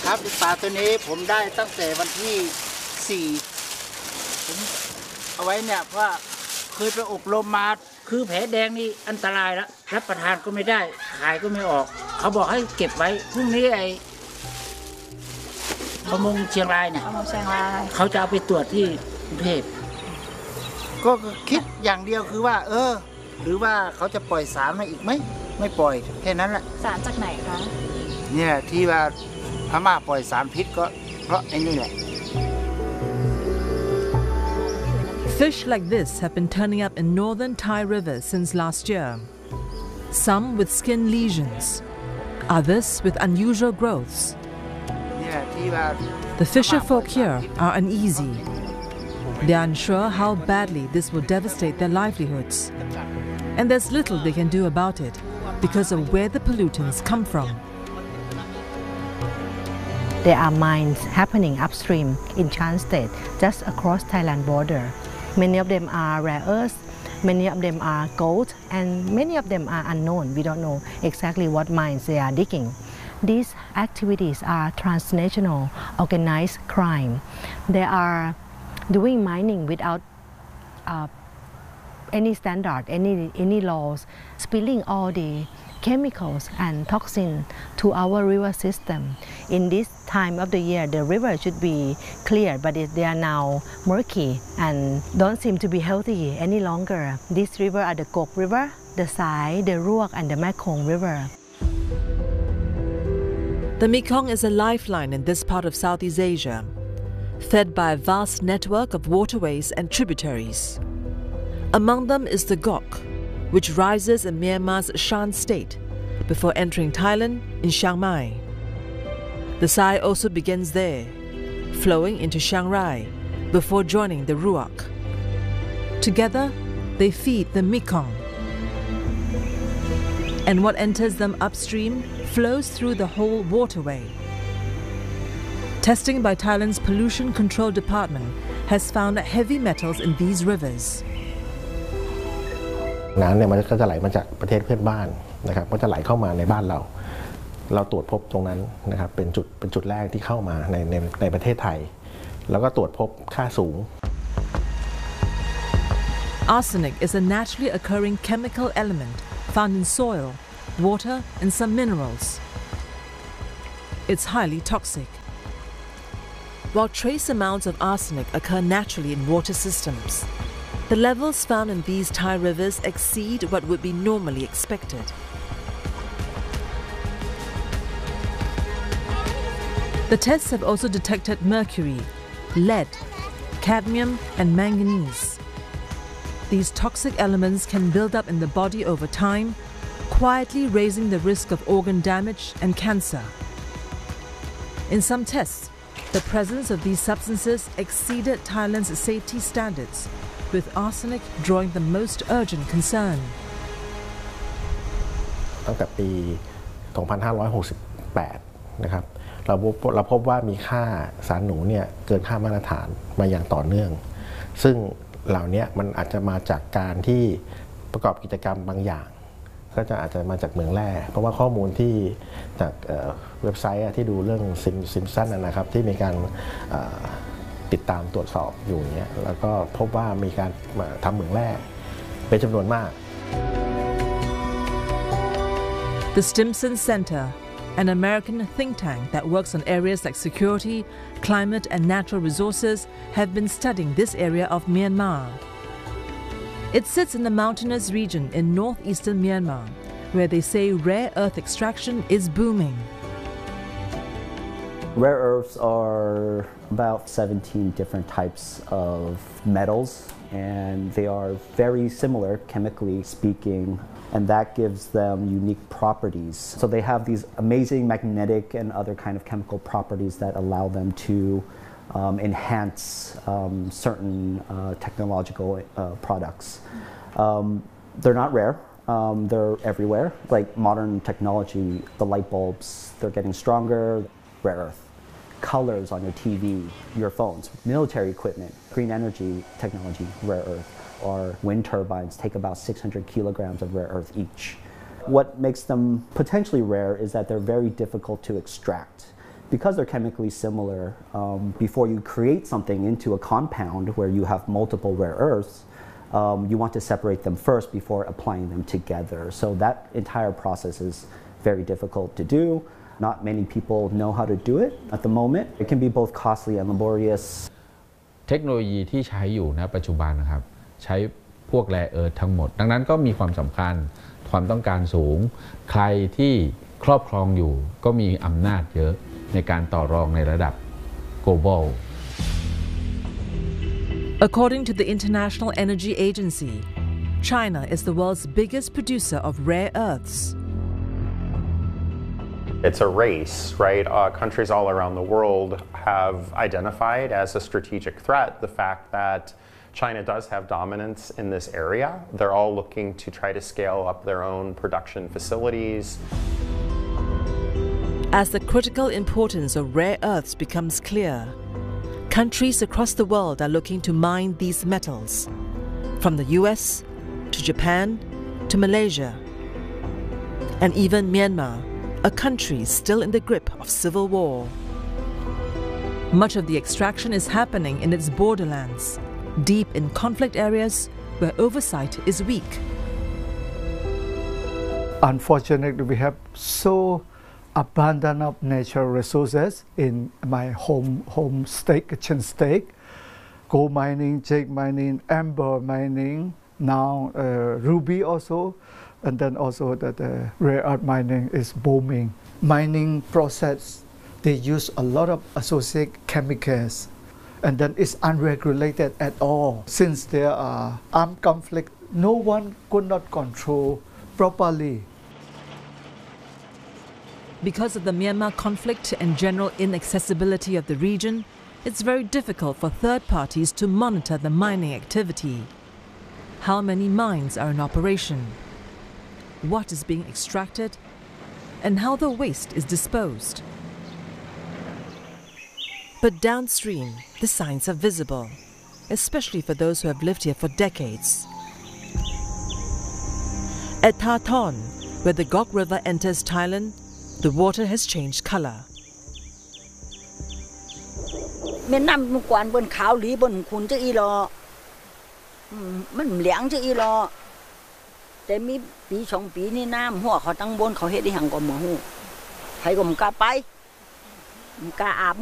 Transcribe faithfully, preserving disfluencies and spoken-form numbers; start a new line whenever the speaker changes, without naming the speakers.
ครับปลาตัวนี้ผมได้ตั้งแต่วันที่สี่ผมเอาไว้เนี่ยเพราะว่าเคยไปอบรมมาคือแผลแดงนี่อันตรายแล้วรับประทานก็ไม่ได้ขายก็ไม่ออกเขาบอกให้เก็บไว้พรุ่งนี้ไอ้ประมงเชียงรายเนี่ยประมงเชียงรายเขาจะเอาไปตรวจที่กรุงเทพก็คิดอย่างเดียวคือว่าเออหรือว่าเขาจะปล่อยสารมาอีกไหมไม่ปล่อยแค่นั้นแหละ
สารจากไหนคะ
เนี่ยที่ว่าพม่าปล่อยสารพิษก็เพราะไอ้นี่แหละ
Fish like this have been turning up in northern Thai rivers since last year. Some with skin lesions, others with unusual growths. The fisher folk here are uneasy. They are unsure how badly this will devastate their livelihoods. And there's little they can do about it because of where the pollutants come from.
There are mines happening upstream in Chan State, just across Thailand border. Many of them are rare earths, many of them are gold, and many of them are unknown. We don't know exactly what mines they are digging. These activities are transnational organized crime. They are doing mining without uh, any standard, any, any laws, spilling all the chemicals and toxins to our river system. In this time of the year, the river should be clear, but it, they are now murky and don't seem to be healthy any longer. These rivers are the Kok River, the Sai, the Ruak, and the Mekong River.
The Mekong is a lifeline in this part of Southeast Asia, fed by a vast network of waterways and tributaries. Among them is the Gok, which rises in Myanmar's Shan state before entering Thailand in Chiang Mai. The Sai also begins there, flowing into Chiang Rai before joining the Ruak. Together, they feed the Mekong. And what enters them upstream flows through the whole waterway. Testing by Thailand's Pollution Control Department has found heavy metals in these rivers.
น้ำเนี่ยมันก็จะไหลมาจากประเทศเพื่อนบ้านนะครับก็จะไหลเข้ามาในบ้านเราเราตรวจพบตรงนั้นนะครับเป็นจุดเป็นจุดแรกที่เข้ามาในในในประเทศไทยแล้วก็ตรวจพบค่าสูง
Arsenic is a naturally occurring chemical element found in soil, water, and some minerals. It's highly toxic. While trace amounts of arsenic occur naturally in water systems, the levels found in these Thai rivers exceed what would be normally expected. The tests have also detected mercury, lead, cadmium, and manganese. These toxic elements can build up in the body over time, quietly raising the risk of organ damage and cancer. In some tests, the presence of these substances exceeded Thailand's safety standards, with arsenic drawing the most urgent concern.
ตั้งแต่ปี สองพันห้าร้อยหกสิบแปด นะครับเราพบเราพบว่ามีค่าสารหนูเนี่ยเกินค่ามาตรฐานมาอย่างต่อเนื่องซึ่งเหล่านี้มันอาจจะมาจากการที่ประกอบกิจกรรมบางอย่างก็จะอาจจะมาจากเหมืองแร่เพราะว่าข้อมูลที่จากเว็บไซต์ที่ดูเรื่องซิมซิมซันนะครับที่มีการติดตามตรวจสอบอยู่เนี้ยแล้วก็พบว่ามีการทำเหมืองแร่เป็นจำนวนมาก
The Stimson Center, an American think tank that works on areas like security, climate, and natural resources, have been studying this area of Myanmar. It sits in the mountainous region in northeastern Myanmar, where they say rare earth extraction is booming.
Rare earths are about seventeen different types of metals, and they are very similar chemically speaking, and that gives them unique properties. So they have these amazing magnetic and other kind of chemical properties that allow them to um, enhance um, certain uh, technological uh, products. Um, they're not rare. Um, they're everywhere. Like modern technology, the light bulbs, they're getting stronger. Rare earth. Colors on your T V, your phones, military equipment, green energy technology, rare earth, or wind turbines take about six hundred kilograms of rare earth each. What makes them potentially rare is that they're very difficult to extract Because they're chemically similar, um, before you create something into a compound where you have multiple rare earths, um, you want to separate them first before applying them together. So that entire process is very difficult to do. Not many people know how to do it at the moment. It can be both costly and laborious.
เทคโนโลยีที่ใช้อยู่ณปัจจุบันนะครับใช้พวกแร่เอิร์ธทั้งหมดดังนั้นก็มีความสำคัญความต้องการสูงใครที่ครอบครองอยู่ก็มีอำนาจเยอะในการต่อรองในระดับ global.
According to the International Energy Agency, China is the world's biggest producer of rare earths.
It's a race, right? Uh, countries all around the world have identified as a strategic threat the fact that China does have dominance in this area. They're all looking to try to scale up their own production facilities.
As the critical importance of rare earths becomes clear, countries across the world are looking to mine these metals, from the U S to Japan to Malaysia, and even Myanmar, a country still in the grip of civil war. Much of the extraction is happening in its borderlands, deep in conflict areas where oversight is weak.
Unfortunately, we have so abundant of natural resources in my home home state, Chen State. Gold mining, jade mining, amber mining, now uh, ruby also, and then also that the rare earth mining is booming. Mining process, they use a lot of associated chemicals, and then it's unregulated at all. Since there are armed conflict, no one could not control properly.
Because of the Myanmar conflict and general inaccessibility of the region, it's very difficult for third parties to monitor the mining activity. How many mines are in operation? What is being extracted? And how the waste is disposed? But downstream, the signs are visible, especially for those who have lived here for decades. At Tha Thon, where the Gok River enters Thailand, the water has changed color.
แม่น้ำมันกวนบนขาวหลีบนขุนจะอีหลอมันเหลียงจะอีหลอแต่มีปีสองปีนี่น้ำหัวเขาตั้งบนเขาเฮ็ดได้หังก็บ่ฮู้ใครก็บ่กล้าไปบ่กล้าอาบ